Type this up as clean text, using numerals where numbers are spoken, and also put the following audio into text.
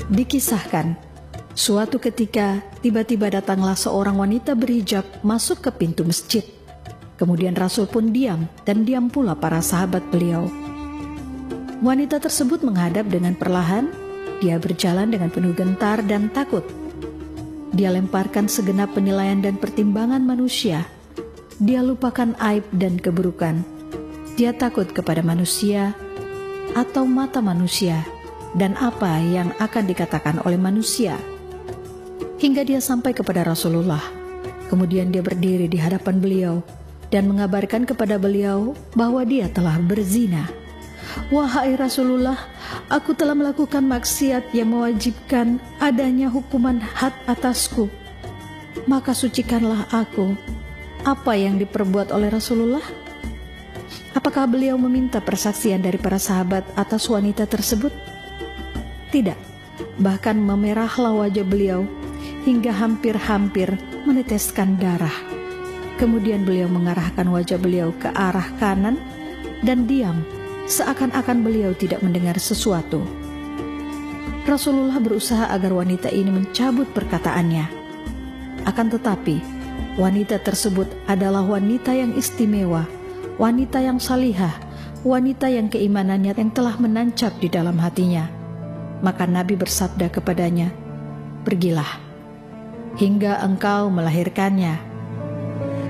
Dikisahkan, suatu ketika tiba-tiba datanglah seorang wanita berhijab masuk ke pintu masjid. Kemudian Rasul pun diam, dan diam pula para sahabat beliau. Wanita tersebut menghadap dengan perlahan. Dia berjalan dengan penuh gentar dan takut. Dia lemparkan segenap penilaian dan pertimbangan manusia. Dia lupakan aib dan keburukan. Dia takut kepada manusia atau mata manusia dan apa yang akan dikatakan oleh manusia. Hingga dia sampai kepada Rasulullah. Kemudian dia berdiri di hadapan beliau dan mengabarkan kepada beliau bahwa dia telah berzina. Wahai Rasulullah, aku telah melakukan maksiat yang mewajibkan adanya hukuman had atasku. Maka sucikanlah aku. Apa yang diperbuat oleh Rasulullah? Apakah beliau meminta persaksian dari para sahabat atas wanita tersebut? Tidak. Bahkan memerahlah wajah beliau hingga hampir-hampir meneteskan darah. Kemudian beliau mengarahkan wajah beliau ke arah kanan dan diam, seakan-akan beliau tidak mendengar sesuatu. Rasulullah berusaha agar wanita ini mencabut perkataannya. Akan tetapi, wanita tersebut adalah wanita yang istimewa, wanita yang salihah, wanita yang keimanannya yang telah menancap di dalam hatinya. Maka Nabi bersabda kepadanya, "Pergilah, hingga engkau melahirkannya."